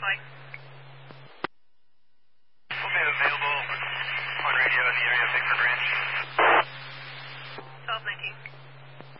flight. We'll be available on radio in the area of Bickford Ranch. 1219.